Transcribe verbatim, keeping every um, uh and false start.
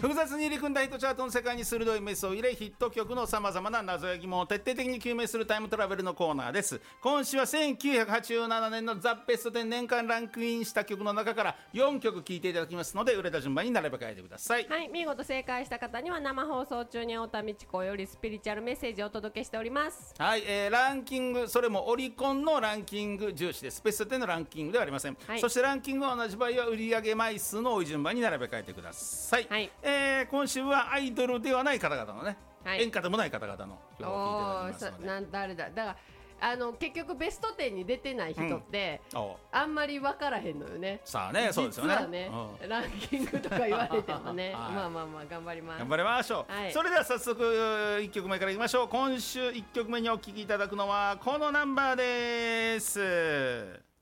複雑に入り組んだヒットチャートの世界に鋭いメスを入れ、ヒット曲のさまざまな謎や疑問を徹底的に究明するタイムトラベルのコーナーです。今週はせんきゅうひゃくはちじゅうななねんのザ・ベストテン年間ランクインした曲の中からよんきょく聴いていただきますので、売れた順番に並べ替えてください。 はい、見事正解した方には生放送中に太田美智子よりスピリチュアルメッセージをお届けしております。 はい、えー、ランキング、それもオリコンのランキング重視です。ベストテンのランキングではありません、はい、そしてランキングは同じ場合は売上枚数の多い順番に並べ替えてください、はい、えー、今週はアイドルではない方々のね、はい、演歌でもない方々の曲を聴いていただきますので。 なん誰だだからあの結局ベストテンに出てない人って、うん、あんまり分からへんのよね。 さあね、そうですよね。 実はね、うん、ランキングとか言われてもね、はい、まあまあまあ頑張ります。 頑張りましょう、はい、それでは早速いっきょくめからいきましょう。今週いっきょくめにお聴きいただくのはこのナンバーです。